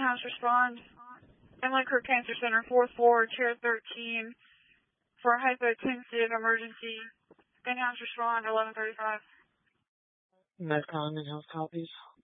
House respond. Emily Kirk Cancer Center, 4th floor, chair 13, for a hypotensive emergency. In-house respond, 11:35. Medcom in-house copies.